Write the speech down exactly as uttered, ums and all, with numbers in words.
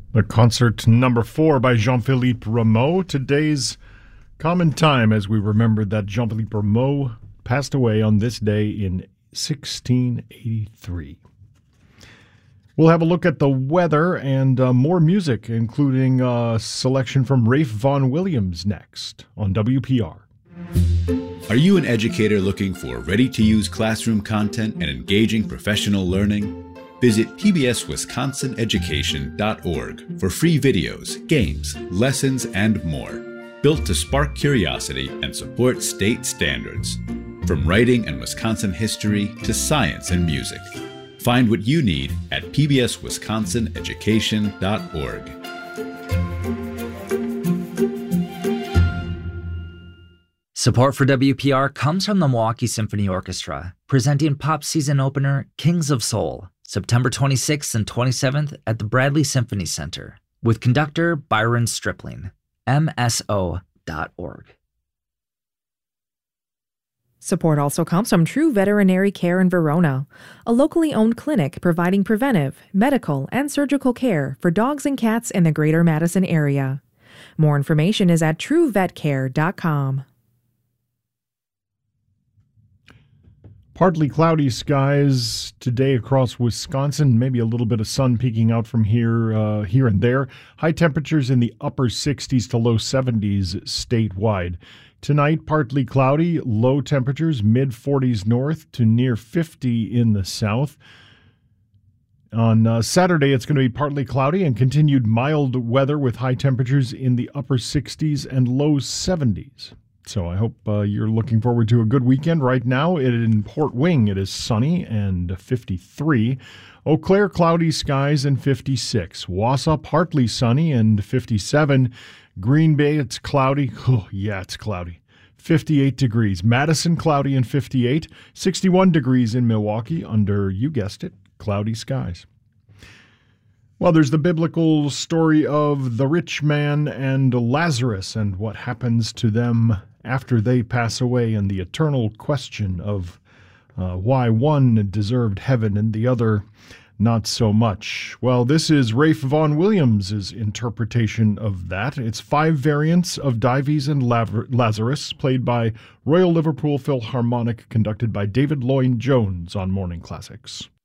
The concert number four by Jean-Philippe Rameau. Today's common time as we remember that Jean-Philippe Rameau passed away on this day in sixteen eighty-three. We'll have a look at the weather and uh, more music, including a selection from Rafe Vaughan Williams next on W P R. Are you an educator looking for ready-to-use classroom content and engaging professional learning? Visit P B S Wisconsin Education dot org for free videos, games, lessons, and more, built to spark curiosity and support state standards. From writing and Wisconsin history to science and music. Find what you need at P B S Wisconsin Education dot org. Support for W P R comes from the Milwaukee Symphony Orchestra, presenting pop season opener Kings of Soul, September twenty-sixth and twenty-seventh at the Bradley Symphony Center, with conductor Byron Stripling, M S O dot org. Support also comes from True Veterinary Care in Verona, a locally owned clinic providing preventive, medical, and surgical care for dogs and cats in the greater Madison area. More information is at true vet care dot com. Partly cloudy skies today across Wisconsin, maybe a little bit of sun peeking out from here uh, here and there. High temperatures in the upper sixties to low seventies statewide. Tonight, partly cloudy, low temperatures, mid forties north to near fifty in the south. On uh, Saturday, it's going to be partly cloudy and continued mild weather with high temperatures in the upper sixties and low seventies. So I hope uh, you're looking forward to a good weekend. Right now, it, in Port Wing, it is sunny and fifty-three. Eau Claire, cloudy skies and fifty-six. Wausau, partly sunny and fifty-seven. Green Bay, it's cloudy. Oh, yeah, it's cloudy. fifty-eight degrees. Madison, cloudy and fifty-eight. sixty-one degrees in Milwaukee under, you guessed it, cloudy skies. Well, there's the biblical story of the rich man and Lazarus and what happens to them after they pass away, and the eternal question of uh, why one deserved heaven and the other not so much. Well, this is Rafe Vaughan Williams' interpretation of that. It's five variants of Dives and Lazarus, played by Royal Liverpool Philharmonic, conducted by David Lloyd-Jones on Morning Classics.